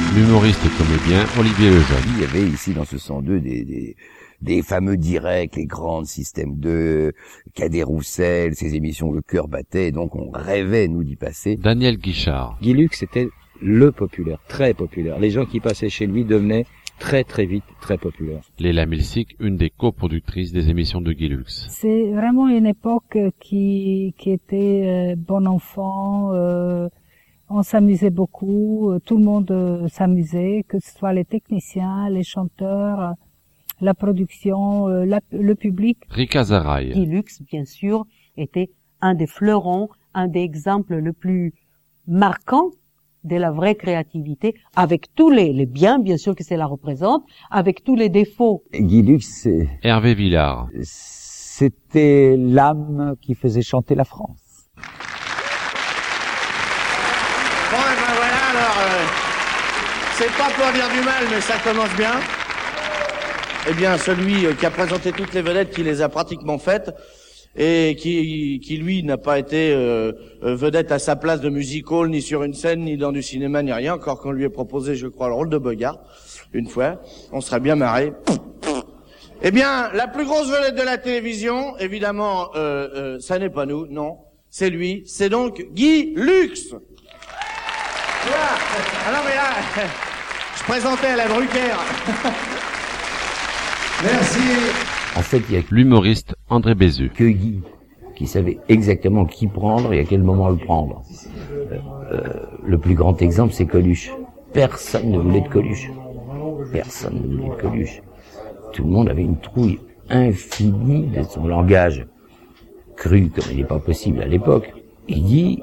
L'humoriste et comédien Olivier Lejeune. Il y avait ici dans ce 102 des fameux directs, les grandes Système 2, Cadet Roussel, ces émissions où le cœur battait, donc on rêvait, nous, d'y passer. Daniel Guichard. Guy Lux était le populaire, très populaire. Les gens qui passaient chez lui devenaient très très vite très populaires. Léla Milsic, une des coproductrices des émissions de Guy Lux. C'est vraiment une époque qui était bon enfant, on s'amusait beaucoup, tout le monde s'amusait, que ce soit les techniciens, les chanteurs, la production, le public. Rika Zaraï. Guy Lux, bien sûr, était un des fleurons, un des exemples le plus marquants de la vraie créativité, avec tous les biens, bien sûr que cela représente, avec tous les défauts. Guy Lux, Hervé Villard. C'était l'âme qui faisait chanter la France. Bon, ben voilà, alors, c'est pas pour dire du mal, mais ça commence bien. Eh bien, celui qui a présenté toutes les vedettes, qui les a pratiquement faites, et qui lui, n'a pas été vedette à sa place de music hall, ni sur une scène, ni dans du cinéma, ni rien, encore qu'on lui ait proposé, je crois, le rôle de Bogart, une fois. On serait bien marré. Eh bien, la plus grosse vedette de la télévision, évidemment, ça n'est pas nous, non, c'est lui, c'est donc Guy Lux. Voilà. Ah non, mais là, je présentais à la Bruckner. Merci. En fait, il y a L'humoriste André Bézu. que Guy qui savait exactement qui prendre et à quel moment le prendre. Le plus grand exemple, c'est Coluche. Personne ne voulait de Coluche. Personne ne voulait de Coluche. Tout le monde avait une trouille infinie de son langage cru, comme il n'est pas possible à l'époque. Et Guy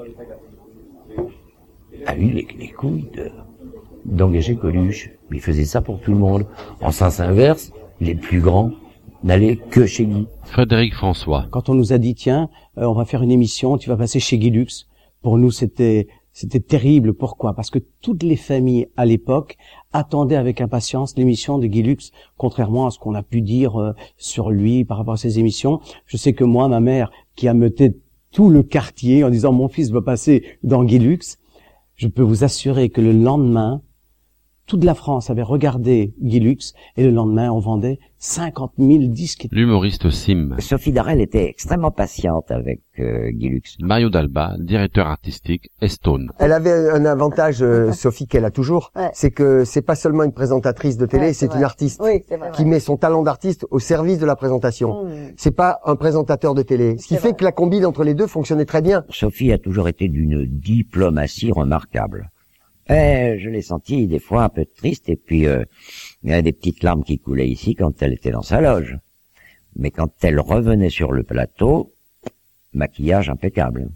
a eu les couilles d'engager Coluche. Mais il faisait ça pour tout le monde. En sens inverse, les plus grands n'allaient que chez Guy. Frédéric François. Quand on nous a dit, tiens, on va faire une émission, tu vas passer chez Guy Lux, pour nous c'était terrible. Pourquoi? Parce que toutes les familles à l'époque attendaient avec impatience l'émission de Guy Lux, contrairement à ce qu'on a pu dire sur lui par rapport à ses émissions. Je sais que moi, ma mère, qui ameutait tout le quartier en disant mon fils va passer dans Guy Lux, je peux vous assurer que le lendemain, toute la France avait regardé Guy Lux et le lendemain, on vendait 50 000 disques. L'humoriste Sim. Sophie Darel était extrêmement patiente avec Guy Lux. Mario Dalba, directeur artistique, Estone. Elle avait un avantage, Sophie, qu'elle a toujours, c'est que c'est pas seulement une présentatrice de télé, c'est une artiste qui met son talent d'artiste au service de la présentation. C'est pas un présentateur de télé. Ce qui fait que la combine entre les deux fonctionnait très bien. Sophie a toujours été d'une diplomatie remarquable. Je l'ai sentie des fois un peu triste, et puis il y a des petites larmes qui coulaient ici quand elle était dans sa loge. Mais quand elle revenait sur le plateau, maquillage impeccable.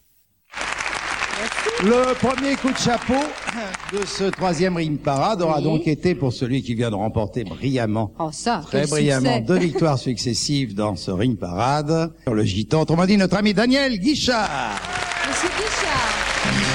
Le premier coup de chapeau de ce troisième Ring Parade aura donc été pour celui qui vient de remporter brillamment, très brillamment, 2 victoires successives dans ce Ring Parade. Sur le gitan, autrement dit notre ami Daniel Guichard. Monsieur Guichard.